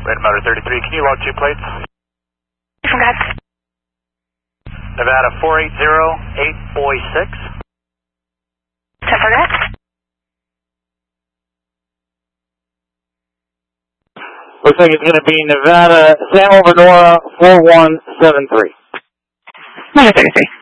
Red Motor 33, can you log 2 plates? Forgot. Nevada 480, 8 boy 6. Forgot. Looks like it's going to be Nevada, San Alvaro, 4173. Motor 33.